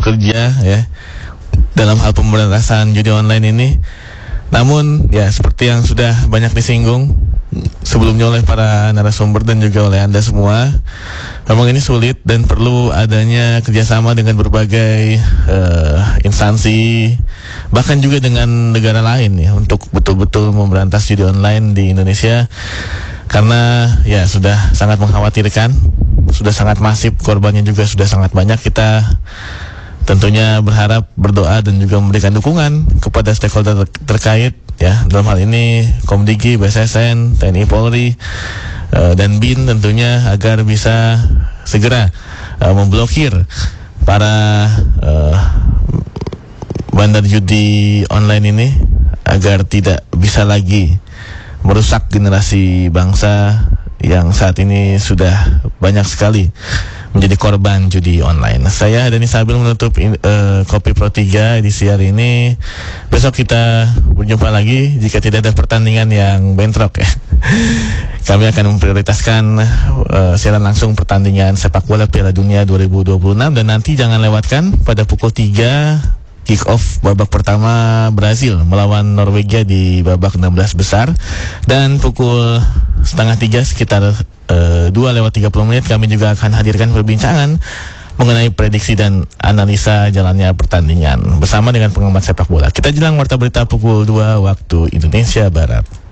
bekerja ya dalam hal pemberantasan judi online ini. Namun ya seperti yang sudah banyak disinggung sebelumnya oleh para narasumber dan juga oleh Anda semua, memang ini sulit dan perlu adanya kerjasama dengan berbagai instansi, bahkan juga dengan negara lain ya, untuk betul-betul memberantas judi online di Indonesia. Karena ya sudah sangat mengkhawatirkan, sudah sangat masif, korbannya juga sudah sangat banyak. Kita tentunya berharap, berdoa dan juga memberikan dukungan kepada stakeholder terkait ya, dalam hal ini Komdigi, BSSN, TNI Polri, dan BIN tentunya, agar bisa segera memblokir para bandar judi online ini, agar tidak bisa lagi merusak generasi bangsa yang saat ini sudah banyak sekali menjadi korban judi online. Saya Dani Sabil menutup Kopi Pro 3 edisi hari ini. Besok kita berjumpa lagi jika tidak ada pertandingan yang bentrok ya. Kami akan memprioritaskan siaran langsung pertandingan sepak bola Piala Dunia 2026, dan nanti jangan lewatkan pada pukul 3 kick off babak pertama Brazil melawan Norwegia di babak 16 besar, dan pukul setengah 3 sekitar 2:30 kami juga akan hadirkan perbincangan mengenai prediksi dan analisa jalannya pertandingan bersama dengan pengamat sepak bola. Kita jelang warta berita pukul 2 waktu Indonesia Barat.